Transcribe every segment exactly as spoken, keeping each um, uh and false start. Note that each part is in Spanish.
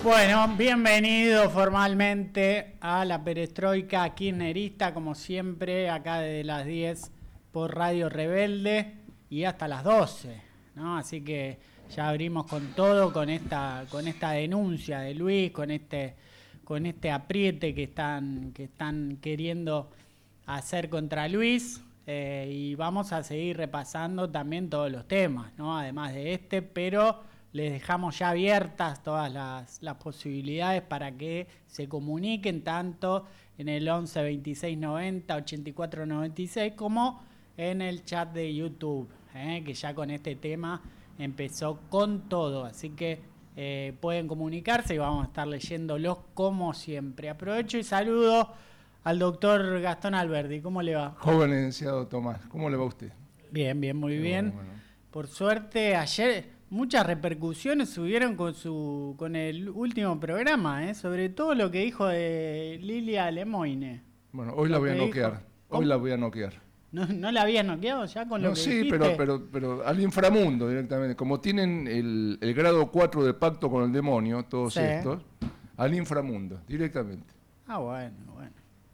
Bueno, bienvenido formalmente a la perestroika kirchnerista, como siempre, acá desde las diez por Radio Rebelde y hasta las doce, ¿no? Así que ya abrimos con todo, con esta, con esta denuncia de Luis, con este, con este apriete que están, que están queriendo hacer contra Luis, eh, y vamos a seguir repasando también todos los temas, ¿no? Además de este, pero les dejamos ya abiertas todas las, las posibilidades para que se comuniquen tanto en el once veintiséis noventa ochenta y cuatro noventa y seis como en el chat de YouTube, ¿eh? Que ya con este tema empezó con todo, así que eh, pueden comunicarse y vamos a estar leyéndolos como siempre. Aprovecho y saludo al doctor Gastón Alberdi. ¿Cómo le va? Joven licenciado Tomás, ¿cómo le va a usted? Bien, bien, muy bien. Bueno, bueno. Por suerte, ayer muchas repercusiones subieron con su con el último programa, ¿eh? Sobre todo lo que dijo de Lilia Lemoine. Bueno, hoy la voy a noquear. Dijo. Hoy la voy a noquear. ¿No, ¿No la habías noqueado ya con lo no, que sí, dijiste? pero, pero, pero al inframundo directamente. Como tienen el, el grado cuatro de pacto con el demonio, todos sí. estos, al inframundo, directamente. Ah, bueno, bueno.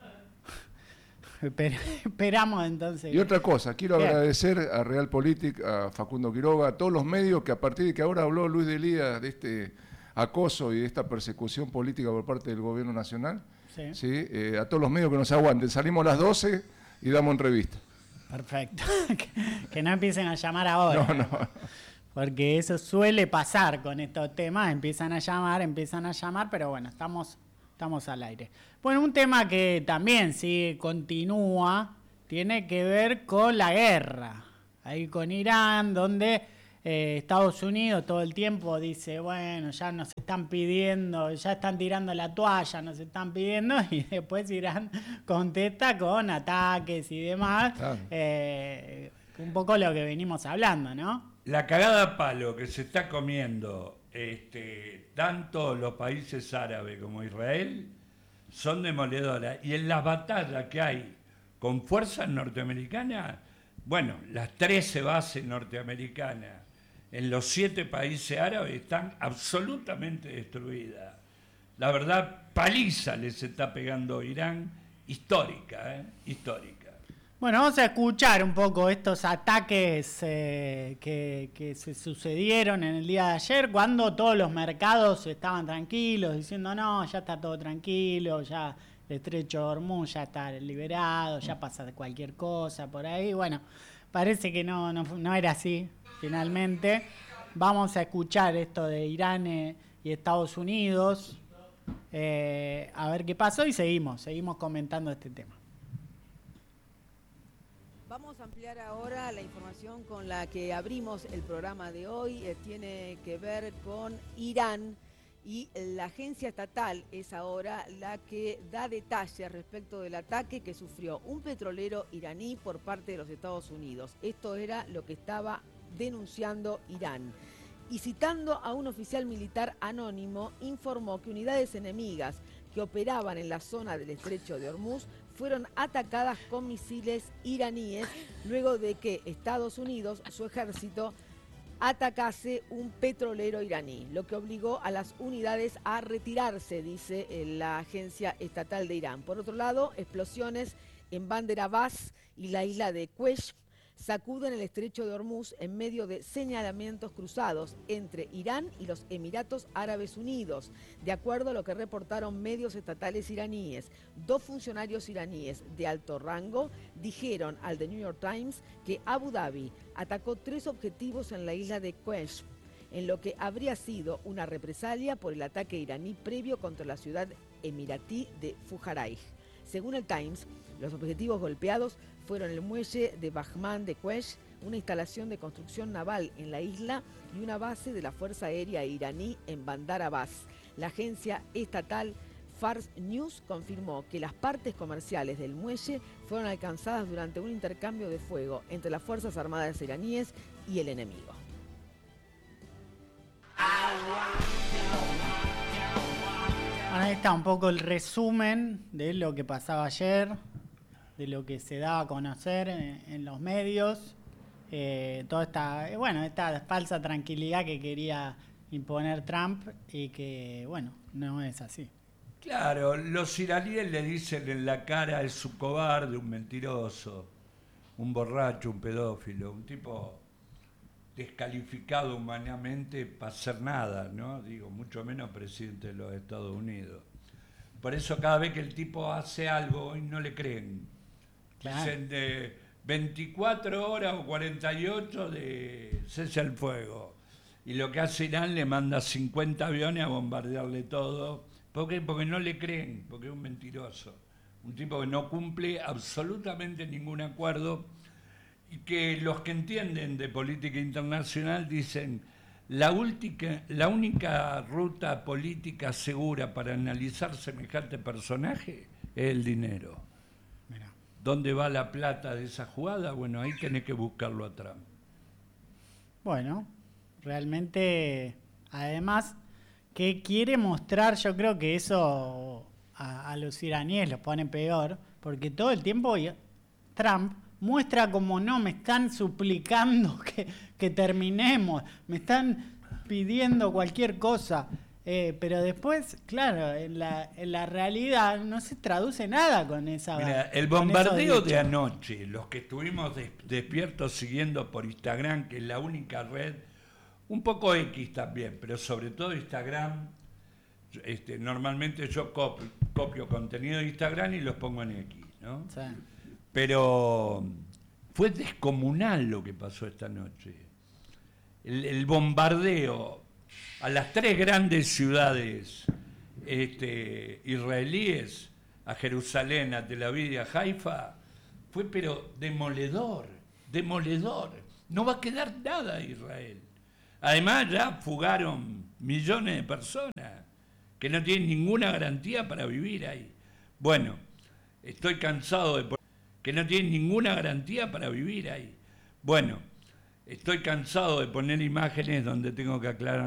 Esperamos entonces. Y otra cosa, quiero Bien. agradecer a Realpolitik, a Facundo Quiroga, a todos los medios que a partir de que ahora habló Luis Delía de este acoso y de esta persecución política por parte del gobierno nacional, sí. ¿sí? Eh, a todos los medios que nos aguanten. Salimos a las doce y damos entrevista. Perfecto. que, que no empiecen a llamar ahora. No, no. Porque eso suele pasar con estos temas, empiezan a llamar, empiezan a llamar, pero bueno, estamos... Estamos al aire. Bueno, un tema que también sí continúa, tiene que ver con la guerra, ahí con Irán, donde eh, Estados Unidos todo el tiempo dice, bueno, ya nos están pidiendo, ya están tirando la toalla, nos están pidiendo, y después Irán contesta con ataques y demás, claro. eh, un poco lo que venimos hablando, ¿no? La cagada a palo que se está comiendo este, tanto los países árabes como Israel son demoledoras. Y en las batallas que hay con fuerzas norteamericanas, bueno, las trece bases norteamericanas en los siete países árabes están absolutamente destruidas. La verdad, paliza les está pegando Irán, histórica, ¿eh? Histórica. Bueno, vamos a escuchar un poco estos ataques eh, que, que se sucedieron en el día de ayer, cuando todos los mercados estaban tranquilos, diciendo no, ya está todo tranquilo, ya el estrecho de Hormuz ya está liberado, ya pasa cualquier cosa por ahí. Bueno, parece que no, no, no era así, finalmente. Vamos a escuchar esto de Irán eh, y Estados Unidos, eh, a ver qué pasó y seguimos, seguimos comentando este tema. Vamos a ampliar ahora la información con la que abrimos el programa de hoy. Eh, tiene que ver con Irán y la agencia estatal es ahora la que da detalles respecto del ataque que sufrió un petrolero iraní por parte de los Estados Unidos. Esto era lo que estaba denunciando Irán. Y citando a un oficial militar anónimo, informó que unidades enemigas que operaban en la zona del estrecho de Hormuz fueron atacadas con misiles iraníes luego de que Estados Unidos, su ejército, atacase un petrolero iraní, lo que obligó a las unidades a retirarse, dice la agencia estatal de Irán. Por otro lado, explosiones en Bandar Abbas y la isla de Quesh sacuden el estrecho de Hormuz en medio de señalamientos cruzados entre Irán y los Emiratos Árabes Unidos. De acuerdo a lo que reportaron medios estatales iraníes, dos funcionarios iraníes de alto rango dijeron al The New York Times que Abu Dhabi atacó tres objetivos en la isla de Quesh, en lo que habría sido una represalia por el ataque iraní previo contra la ciudad emiratí de Fujairah. Según el Times, los objetivos golpeados fueron el muelle de Bahman de Quesh, una instalación de construcción naval en la isla y una base de la Fuerza Aérea iraní en Bandar Abbas. La agencia estatal Fars News confirmó que las partes comerciales del muelle fueron alcanzadas durante un intercambio de fuego entre las Fuerzas Armadas iraníes y el enemigo. Ahí está un poco el resumen de lo que pasaba ayer, de lo que se daba a conocer en, en los medios, eh, toda esta, bueno, esta falsa tranquilidad que quería imponer Trump y que, bueno, no es así. Claro, los iraníes le dicen en la cara es un cobarde, un mentiroso, un borracho, un pedófilo, un tipo descalificado humanamente para hacer nada, ¿no? Digo, mucho menos presidente de los Estados Unidos. Por eso cada vez que el tipo hace algo, no le creen. Claro. Dicen de veinticuatro horas o cuarenta y ocho de cese al fuego. Y lo que hace Irán, le manda cincuenta aviones a bombardearle todo. ¿Por qué? Porque no le creen, porque es un mentiroso. Un tipo que no cumple absolutamente ningún acuerdo y que los que entienden de política internacional dicen la, última, la única ruta política segura para analizar semejante personaje es el dinero. Mirá. ¿Dónde va la plata de esa jugada? Bueno, ahí tenés que buscarlo a Trump. Bueno, realmente, además, que quiere mostrar, yo creo que eso a, a los iraníes los pone peor, porque todo el tiempo Trump muestra como no, me están suplicando que, que terminemos, me están pidiendo cualquier cosa, eh, pero después, claro, en la, en la realidad no se traduce nada con esa... Mira, el bombardeo de anoche, los que estuvimos des, despiertos siguiendo por Instagram, que es la única red, un poco X también, pero sobre todo Instagram, este, normalmente yo copio, copio contenido de Instagram y los pongo en X, ¿no? Sí. Pero fue descomunal lo que pasó esta noche. El, el bombardeo a las tres grandes ciudades este, israelíes, a Jerusalén, a Tel Aviv y a Haifa, fue pero demoledor, demoledor. No va a quedar nada de Israel. Además ya fugaron millones de personas que no tienen ninguna garantía para vivir ahí. Bueno, estoy cansado de... que no tienen ninguna garantía para vivir ahí. Bueno, estoy cansado de poner imágenes donde tengo que aclarar